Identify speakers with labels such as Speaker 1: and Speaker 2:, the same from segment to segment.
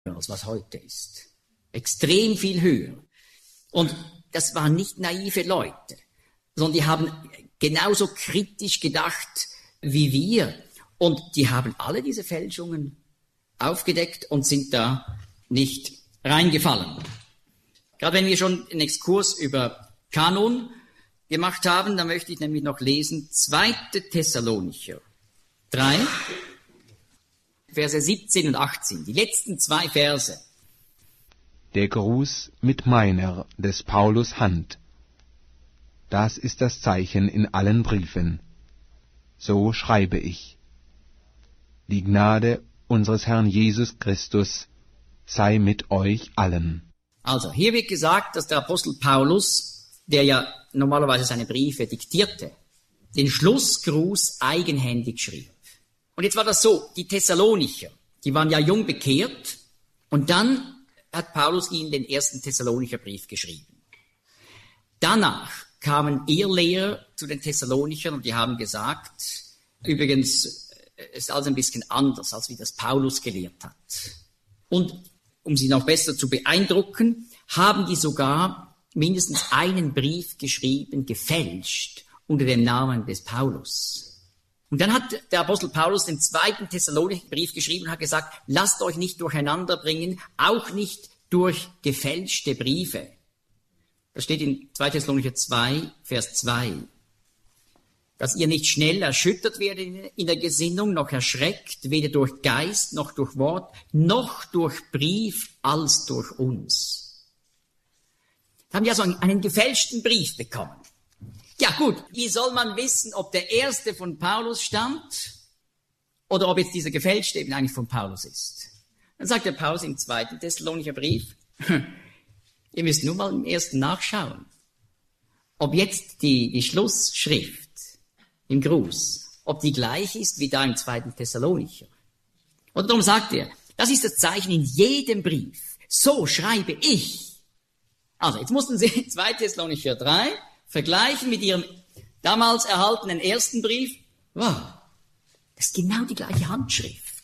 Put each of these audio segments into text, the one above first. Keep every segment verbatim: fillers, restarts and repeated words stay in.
Speaker 1: als was heute ist. Extrem viel höher. Und das waren nicht naive Leute, sondern die haben genauso kritisch gedacht wie wir. Und die haben alle diese Fälschungen aufgedeckt und sind da nicht reingefallen. Gerade wenn wir schon einen Exkurs über Kanon gemacht haben, dann möchte ich nämlich noch lesen, zweite Thessalonicher drei, Verse siebzehn und achtzehn, die letzten zwei Verse.
Speaker 2: Der Gruß mit meiner, des Paulus Hand. Das ist das Zeichen in allen Briefen. So schreibe ich. Die Gnade unseres Herrn Jesus Christus sei mit euch allen.
Speaker 1: Also, hier wird gesagt, dass der Apostel Paulus, der ja normalerweise seine Briefe diktierte, den Schlussgruß eigenhändig schrieb. Und jetzt war das so, die Thessalonicher, die waren ja jung bekehrt, und dann hat Paulus ihnen den ersten Thessalonicher Brief geschrieben. Danach kamen Irrlehrer zu den Thessalonichern und die haben gesagt, übrigens, es ist alles ein bisschen anders, als wie das Paulus gelehrt hat. Und um sie noch besser zu beeindrucken, haben die sogar mindestens einen Brief geschrieben, gefälscht, unter dem Namen des Paulus. Und dann hat der Apostel Paulus den zweiten Thessalonicher Brief geschrieben und hat gesagt, lasst euch nicht durcheinander bringen, auch nicht durch gefälschte Briefe. Das steht in zweiter Thessalonicher zwei, Vers zwei. Dass ihr nicht schnell erschüttert werdet in der Gesinnung, noch erschreckt, weder durch Geist, noch durch Wort, noch durch Brief, als durch uns. Da haben die also einen gefälschten Brief bekommen. Ja gut, wie soll man wissen, ob der erste von Paulus stammt oder ob jetzt dieser gefälschte eben eigentlich von Paulus ist? Dann sagt der Paulus im zweiten Thessalonicher Brief, ihr müsst nur mal im ersten nachschauen, ob jetzt die, die Schlussschrift im Gruß, ob die gleich ist wie da im zweiten Thessalonicher. Und darum sagt er, das ist das Zeichen in jedem Brief. So schreibe ich. Also, jetzt mussten Sie zweiter Thessalonicher drei vergleichen mit ihrem damals erhaltenen ersten Brief. Wow, das ist genau die gleiche Handschrift.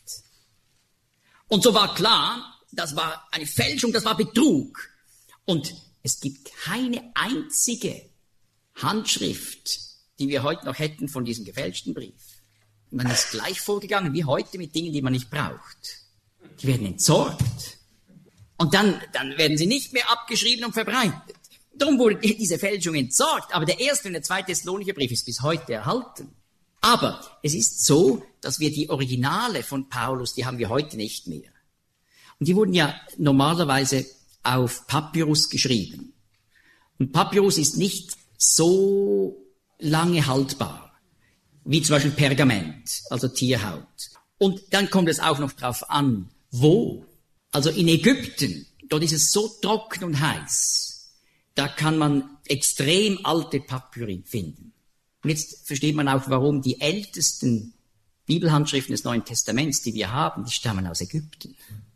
Speaker 1: Und so war klar, das war eine Fälschung, das war Betrug. Und es gibt keine einzige Handschrift, die wir heute noch hätten von diesem gefälschten Brief. Man ist gleich vorgegangen wie heute mit Dingen, die man nicht braucht. Die werden entsorgt. Und dann, dann werden sie nicht mehr abgeschrieben und verbreitet. Darum wurde diese Fälschung entsorgt. Aber der erste und der zweite Thessalonicher Brief ist bis heute erhalten. Aber es ist so, dass wir die Originale von Paulus, die haben wir heute nicht mehr. Und die wurden ja normalerweise auf Papyrus geschrieben. Und Papyrus ist nicht so lange haltbar, wie zum Beispiel Pergament, also Tierhaut. Und dann kommt es auch noch drauf an, wo. Also in Ägypten, dort ist es so trocken und heiß, da kann man extrem alte Papyri finden. Und jetzt versteht man auch, warum die ältesten Bibelhandschriften des Neuen Testaments, die wir haben, die stammen aus Ägypten.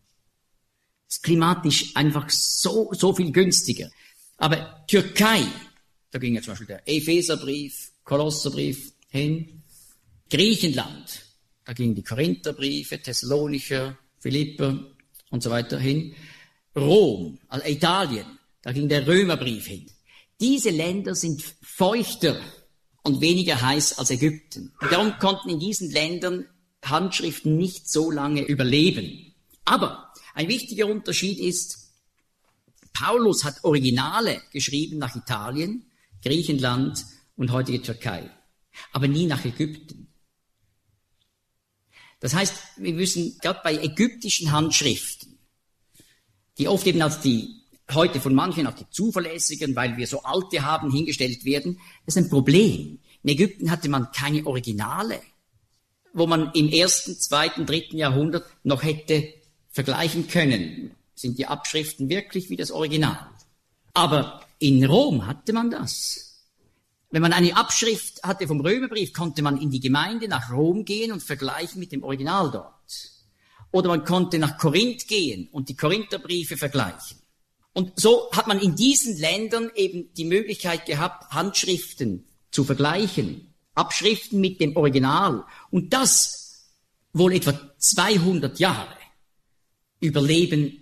Speaker 1: Das ist klimatisch einfach so, so viel günstiger. Aber Türkei, da ging ja zum Beispiel der Epheserbrief, Kolosserbrief hin. Griechenland, da gingen die Korintherbriefe, Thessalonicher, Philipper und so weiter hin. Rom, also Italien, da ging der Römerbrief hin. Diese Länder sind feuchter und weniger heiß als Ägypten. Und darum konnten in diesen Ländern Handschriften nicht so lange überleben. Aber ein wichtiger Unterschied ist, Paulus hat Originale geschrieben nach Italien, Griechenland und heutige Türkei, aber nie nach Ägypten. Das heißt, wir müssen gerade bei ägyptischen Handschriften, die oft eben als die, heute von manchen auch die zuverlässigen, weil wir so alte haben, hingestellt werden, das ist ein Problem. In Ägypten hatte man keine Originale, wo man im ersten, zweiten, dritten Jahrhundert noch hätte vergleichen können. Sind die Abschriften wirklich wie das Original? Aber in Rom hatte man das. Wenn man eine Abschrift hatte vom Römerbrief, konnte man in die Gemeinde nach Rom gehen und vergleichen mit dem Original dort. Oder man konnte nach Korinth gehen und die Korintherbriefe vergleichen. Und so hat man in diesen Ländern eben die Möglichkeit gehabt, Handschriften zu vergleichen, Abschriften mit dem Original. Und das wohl etwa zweihundert Jahre, überleben